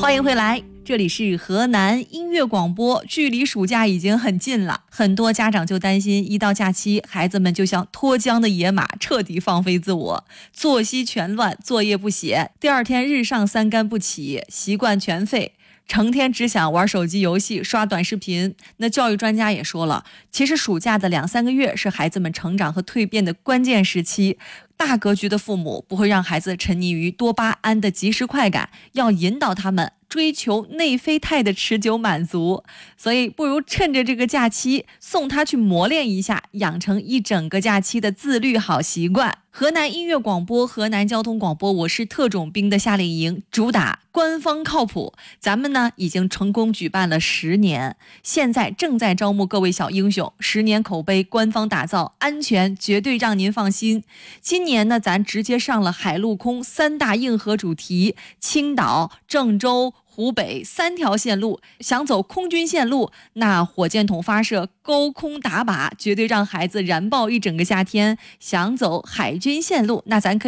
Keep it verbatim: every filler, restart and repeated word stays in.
欢迎回来，这里是河南音乐广播。距离暑假已经很近了，很多家长就担心一到假期，孩子们就像脱缰的野马，彻底放飞自我，作息全乱，作业不写，第二天日上三竿不起，习惯全废，成天只想玩手机游戏、刷短视频。那教育专家也说了，其实暑假的两三个月是孩子们成长和蜕变的关键时期。大格局的父母不会让孩子沉溺于多巴胺的即时快感，要引导他们追求内啡肽的持久满足。所以不如趁着这个假期送他去磨练一下，养成一整个假期的自律好习惯。河南音乐广播、河南交通广播，我是特种兵的夏令营，主打官方靠谱。咱们呢已经成功举办了十年，现在正在招募各位小英雄，十年口碑，官方打造，安全绝对让您放心。今年呢，咱直接上了海陆空三大硬核主题，青岛、郑州、湖北三条线路。想走空军线路，那火箭筒发射、高空打靶，绝对让孩子燃爆一整个夏天。想走海军线路，那咱可以